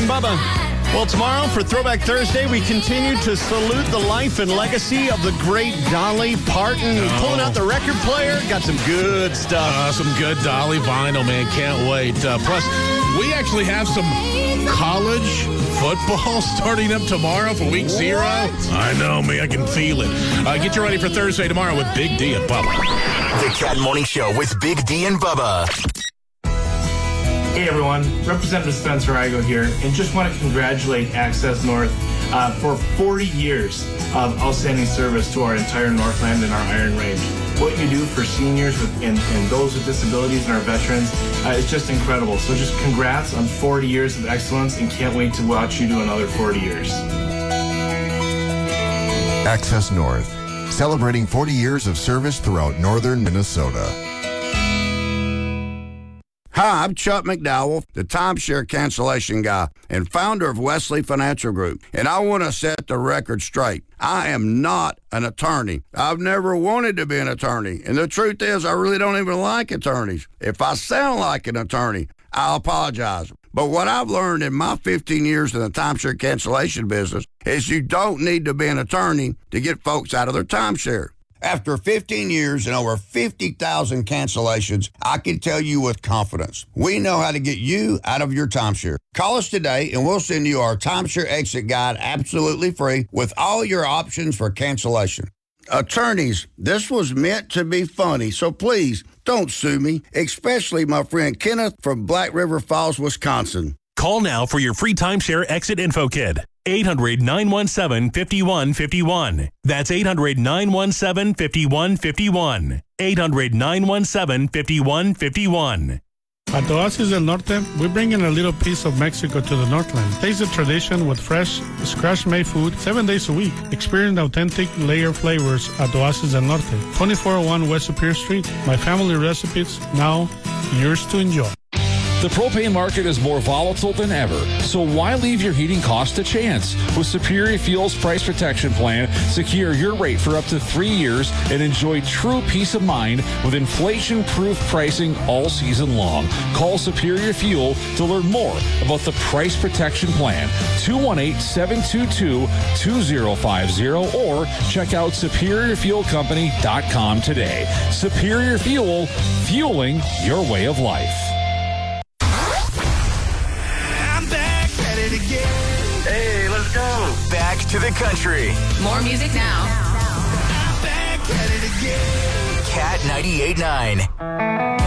Bubba. Well, tomorrow for Throwback Thursday, we continue to salute the life and legacy of the great Dolly Parton. Pulling out the record player, got some good stuff. Some good Dolly vinyl, man. Can't wait. Plus, we actually have some college football starting up tomorrow for week 0. I know, me. I can feel it. Get you ready for Thursday tomorrow with Big D and Bubba. The Cat Morning Show with Big D and Bubba. Hey everyone, Representative Spencer Igo here, and just want to congratulate Access North for 40 years of outstanding service to our entire Northland and our Iron Range. What you do for seniors and those with disabilities and our veterans is just incredible. So just congrats on 40 years of excellence, and can't wait to watch you do another 40 years. Access North, celebrating 40 years of service throughout northern Minnesota. Hi, I'm Chuck McDowell, the timeshare cancellation guy and founder of Wesley Financial Group, and I want to set the record straight. I am not an attorney. I've never wanted to be an attorney, and the truth is I really don't even like attorneys. If I sound like an attorney, I'll apologize. But what I've learned in my 15 years in the timeshare cancellation business is you don't need to be an attorney to get folks out of their timeshare. After 15 years and over 50,000 cancellations, I can tell you with confidence, we know how to get you out of your timeshare. Call us today and we'll send you our timeshare exit guide absolutely free with all your options for cancellation. Attorneys, this was meant to be funny, so please don't sue me, especially my friend Kenneth from Black River Falls, Wisconsin. Call now for your free timeshare exit info kit. 800-917-5151. That's 800-917-5151. 800-917-5151. At Oasis del Norte, we bring in a little piece of Mexico to the Northland. Taste the tradition with fresh, scratch-made food 7 days a week. Experience authentic layer flavors at Oasis del Norte. 2401 West Superior Street. My family recipes, now yours to enjoy. The propane market is more volatile than ever, so why leave your heating cost to chance? With Superior Fuels Price Protection Plan, secure your rate for up to 3 years and enjoy true peace of mind with inflation-proof pricing all season long. Call Superior Fuel to learn more about the Price Protection Plan. 218-722-2050 or check out SuperiorFuelCompany.com today. Superior Fuel, fueling your way of life. Hey, let's go. Back to the country. More music now. Cat 98.9.